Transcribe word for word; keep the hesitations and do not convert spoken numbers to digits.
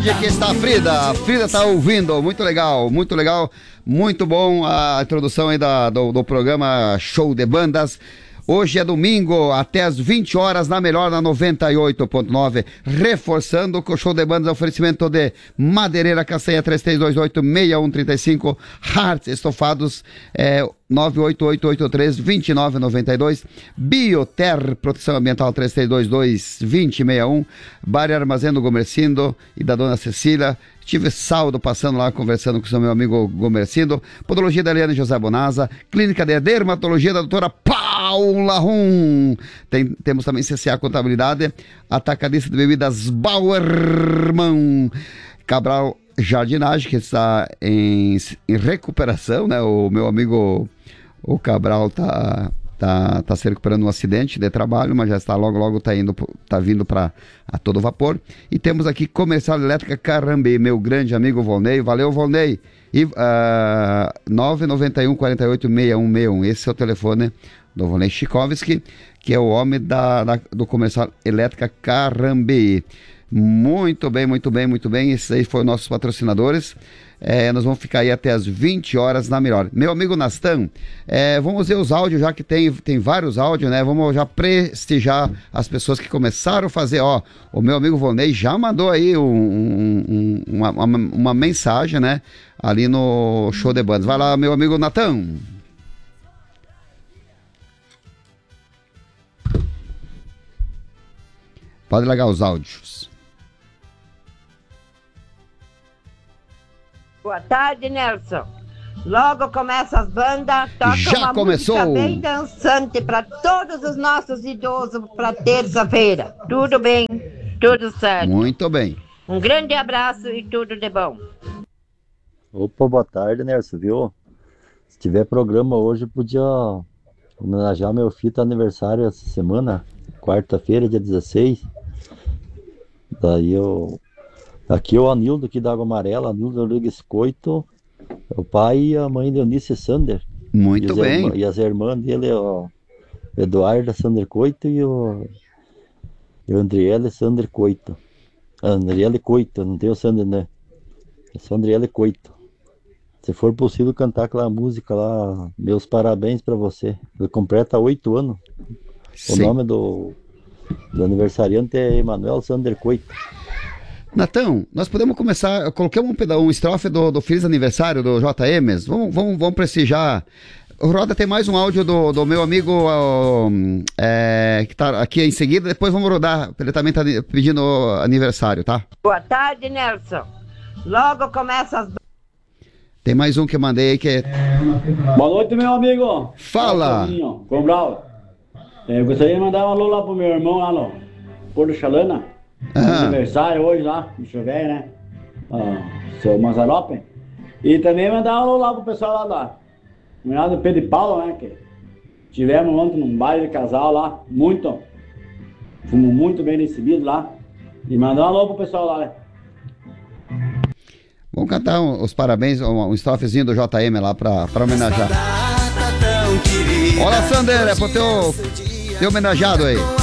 Onde que está a Frida? A Frida está ouvindo, muito legal, muito legal, muito bom a introdução aí da, do, do programa Show de Bandas. Hoje é domingo, até às vinte horas, na melhor, na noventa e oito ponto nove. Reforçando que o Show de Bandas é oferecimento de Madeireira Castanha três três dois oito, seis um três cinco, Hartz Estofados é, nove oito oito oito três, dois nove nove dois, Bioter Proteção Ambiental três três dois dois, dois zero seis um, Bar e Armazém do Gomercindo e da Dona Cecília. Tive sábado passando lá conversando com o seu meu amigo Gomercindo. Podologia da Eliane José Bonasa. Clínica de Dermatologia da doutora Paula Rum. Tem, temos também C C A Contabilidade. Atacadista de Bebidas Bauerman. Cabral Jardinagem, que está em, em recuperação, né? O meu amigo, o Cabral, tá... Tá, tá se recuperando um acidente de trabalho, mas já está logo, logo tá indo, tá vindo para a todo vapor. E temos aqui Comercial Elétrica Carambi, meu grande amigo Volney. Valeu, Volney. E uh, nove nove um, quatro oito, seis um seis um. Esse é o telefone do Volney Chikovski, que é o homem da, da, do Comercial Elétrica Carambi. Muito bem, muito bem, muito bem. Esses aí foram nossos patrocinadores. É, nós vamos ficar aí até as vinte horas na melhor. Meu amigo Nastan, é, vamos ver os áudios, já que tem, tem vários áudios, né? Vamos já prestigiar as pessoas que começaram a fazer. Ó, o meu amigo Volney já mandou aí um, um, um, uma, uma, uma mensagem, né? Ali no Show de Bandas. Vai lá, meu amigo Natan. Pode largar os áudios. Boa tarde, Nelson. Logo começa as bandas, toca Já uma começou. música bem dançante para todos os nossos idosos para terça-feira. Tudo bem, tudo certo. Muito bem. Um grande abraço e tudo de bom. Opa, boa tarde, Nelson, viu? Se tiver programa hoje, podia homenagear meu filho, tá aniversário essa semana, quarta-feira, dia dezesseis. Daí eu... Aqui é o Anildo aqui da Água Amarela, Anildo Rodrigues Coito, o pai e a mãe de Eunice Sander. Muito e bem. Irmã, e as irmãs dele, o Eduardo Sander Coito e o, e o Andriele Sander Coito. Andriele Coito, não tem o Sander, né? É só Andriele Coito. Se for possível cantar aquela música lá, meus parabéns pra você. Ele completa oito anos. Sim. O nome do, do aniversariante é Emanuel Sander Coito. Natão, nós podemos começar, eu coloquei um, um estrofe do, do Feliz Aniversário do J M, vamos, vamos, vamos prestigiar. Roda, tem mais um áudio do, do meu amigo uh, é, que tá aqui em seguida, depois vamos rodar, ele também tá pedindo aniversário, tá? Boa tarde, Nelson. Logo começa as bandas. Tem mais um que eu mandei aí que é... Boa noite, meu amigo. Fala! Combral. Eu gostaria de mandar um alô lá pro meu irmão lá no Porto Chalana. Ah. Aniversário hoje lá, no chover, né? Ah, seu Mazarope. E também mandar um alô lá pro pessoal lá da comunidade do Pedro e Paulo, né? Que tivemos ontem num baile de casal lá, muito, fomos muito bem recebidos lá. E mandar um alô pro pessoal lá, né? Vamos cantar um, os parabéns, um, um estrofezinho do J M lá pra, pra homenagear. Olha, Sander, é pro teu, teu homenageado aí.